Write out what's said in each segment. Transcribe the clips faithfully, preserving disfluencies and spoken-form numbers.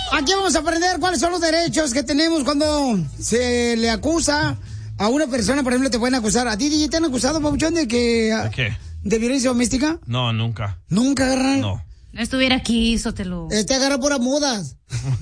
Aquí vamos a aprender cuáles son los derechos que tenemos cuando se le acusa a una persona. Por ejemplo, te pueden acusar. ¿A ti, D J, te han acusado, papuchón, de que... ¿De qué? ¿De violencia doméstica? No, nunca. ¿Nunca, agarran? No. No estuviera aquí, Sotelo. Este agarra por mudas.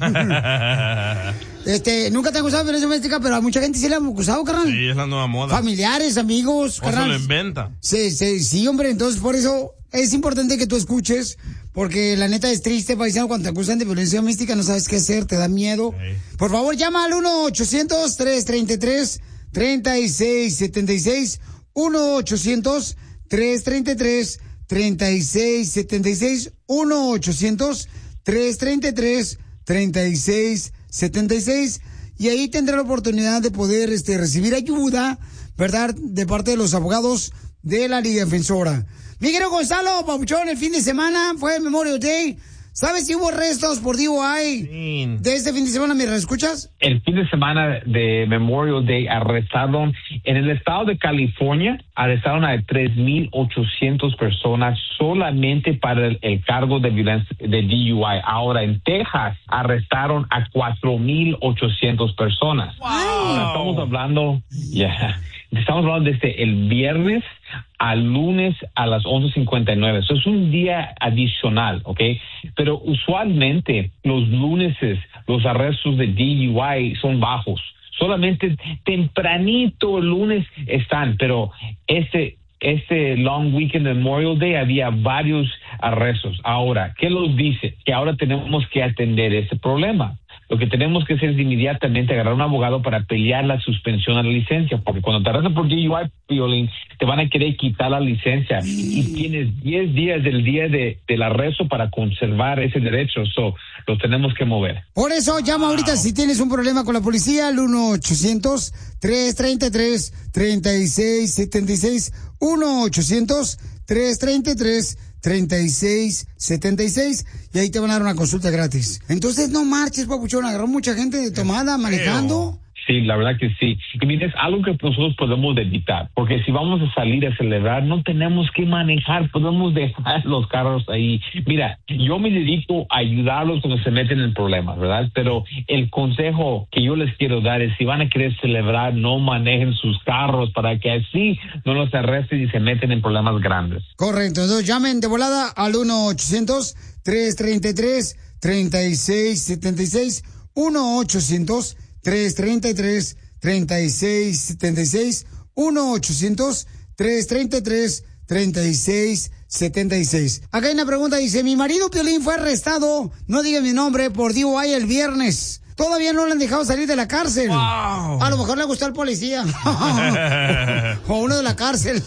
Este, nunca te han acusado de violencia doméstica, pero a mucha gente sí le han acusado, carnal. Sí, es la nueva moda. Familiares, amigos, O carnal. se lo inventa. Sí, sí, sí, hombre, entonces por eso es importante que tú escuches, porque la neta es triste, paisano, cuando te acusan de violencia doméstica, no sabes qué hacer, te da miedo. Sí. Por favor, llama al uno ochocientos, tres treinta y tres, treinta y seis setenta y seis, uno ochocientos, tres treinta y tres, treinta y seis setenta y seis, uno ochocientos, tres treinta y tres, treinta y seis setenta y seis, y ahí tendrá la oportunidad de poder este, recibir ayuda, ¿verdad?, de parte de los abogados de la Liga Defensora. Mi querido Gonzalo, papuchón, el fin de semana fue Memorial Day. ¿Sabes si hubo arrestos por D U I sí. de este fin de semana? ¿Me escuchas? El fin de semana de Memorial Day arrestaron en el estado de California, arrestaron a tres mil ochocientas personas solamente para el, el cargo de violencia de D U I. Ahora en Texas arrestaron a cuatro mil ochocientas personas. Wow. Ahora estamos hablando, ya, yeah, estamos hablando desde el viernes al lunes a las once cincuenta y nueve. Eso es un día adicional, ¿ok? Pero usualmente los lunes los arrestos de D U I son bajos. Solamente tempranito el lunes están, pero este este long weekend Memorial Day había varios arrestos. Ahora, ¿qué nos dice? Que ahora tenemos que atender ese problema. Lo que tenemos que hacer es inmediatamente agarrar un abogado para pelear la suspensión a la licencia, porque cuando te arrestan por D U I, Piolín, te van a querer quitar la licencia y tienes diez días del día de, del arresto para conservar ese derecho. So, lo tenemos que mover. Por eso llama ahorita si tienes un problema con la policía al uno ochocientos, tres treinta y tres, treinta y seis setenta y seis, uno ochocientos, tres treinta y tres, treinta y seis setenta y seis, y ahí te van a dar una consulta gratis. Entonces no marches, papuchón, agarró mucha gente de tomada manejando. Sí, la verdad que sí. Y mira, es algo que nosotros podemos evitar, porque si vamos a salir a celebrar, no tenemos que manejar, podemos dejar los carros ahí. Mira, yo me dedico a ayudarlos cuando se meten en problemas, ¿verdad? Pero el consejo que yo les quiero dar es, si van a querer celebrar, no manejen sus carros para que así no los arresten y se meten en problemas grandes. Correcto, entonces llamen de volada al uno ochocientos, tres treinta y tres, treinta y seis setenta y seis, uno ochocientos, tres treinta y tres, treinta y seis setenta y seis, uno ochocientos, tres treinta y tres, treinta y seis setenta y seis. Acá hay una pregunta, dice, mi marido Piolín fue arrestado, no diga mi nombre, por D U I el viernes. Todavía no le han dejado salir de la cárcel. Wow. A lo mejor le gustó al policía. O uno de la cárcel.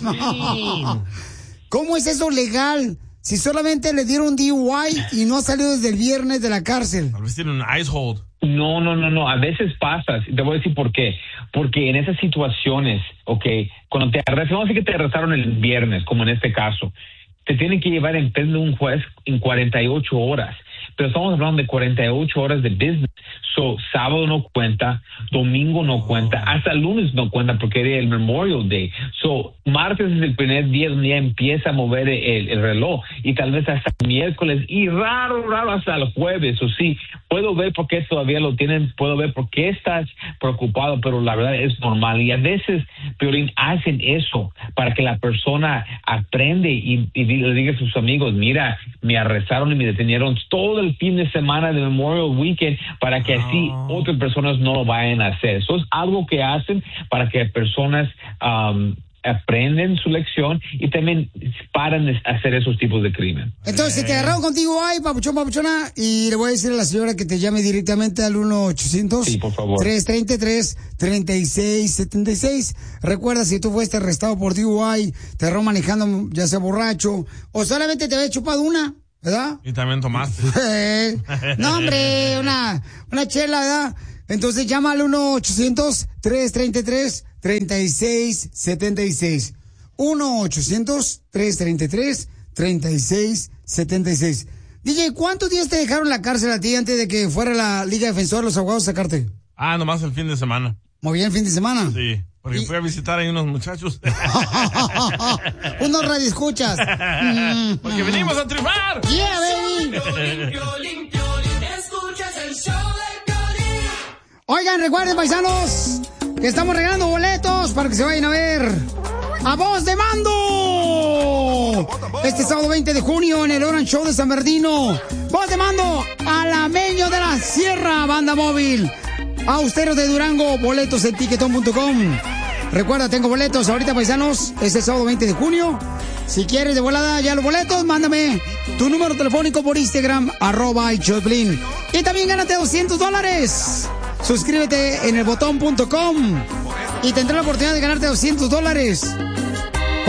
¿Cómo es eso legal? Si solamente le dieron D U I y no ha salido desde el viernes de la cárcel. Tal vez tiene un ice hold. No, no, no, no. A veces pasa. Te voy a decir por qué. Porque en esas situaciones, ok, cuando te arrestan, vamos a decir que te arrestaron el viernes, como en este caso, te tienen que llevar en frente de un juez en cuarenta y ocho horas. Pero estamos hablando de cuarenta y ocho horas de business. So, sábado no cuenta, domingo no cuenta, hasta lunes no cuenta porque era el Memorial Day. So, martes es el primer día donde ya empieza a mover el, el reloj y tal vez hasta miércoles y raro, raro hasta el jueves. O sí, puedo ver por qué todavía lo tienen, puedo ver por qué estás preocupado, pero la verdad es normal. Y a veces, Piolín, hacen eso para que la persona aprende y, y le diga a sus amigos, mira, me arrestaron y me detenieron todo el fin de semana de Memorial Weekend para que así otras personas no lo vayan a hacer. Eso es algo que hacen para que personas um, aprenden su lección y también paran de hacer esos tipos de crimen. Entonces, si te agarraron contigo, ay, papuchón, papuchona, y le voy a decir a la señora que te llame directamente al uno ochocientos, sí, por favor, tres treinta y tres, treinta y seis setenta y seis. Recuerda, si tú fuiste arrestado por D U I, te agarró manejando, ya sea borracho, o solamente te había chupado una, ¿verdad? Y también tomaste. No, hombre, una, una chela, ¿verdad? Entonces llama al uno ochocientos, tres treinta y tres, treinta y seis setenta y seis. uno ochocientos, tres treinta y tres, treinta y seis setenta y seis. D J, ¿cuántos días te dejaron en la cárcel a ti antes de que fuera la Liga Defensora los abogados a sacarte? Ah, nomás el fin de semana. ¿Muy bien el fin de semana? Sí, porque ¿Y? fui a visitar ahí unos muchachos. Unos radioescuchas. Porque venimos a triunfar. Yeah, baby. Piolín, Piolín, Piolín, escuchas el show Oigan, recuerden, paisanos, que estamos regalando boletos para que se vayan a ver a Voz de Mando. Este sábado veinte de junio en el Orange Show de San Bernardino. Voz de Mando, Alameño de la Sierra, banda móvil. Austeros de Durango, boletos en tiquetón punto com. Recuerda, tengo boletos ahorita, paisanos. Es el sábado veinte de junio. Si quieres de volada ya los boletos, mándame tu número telefónico por Instagram, arroba el Choplin. Y también gánate doscientos dólares. Suscríbete en el botón punto com y tendrás la oportunidad de ganarte doscientos dólares.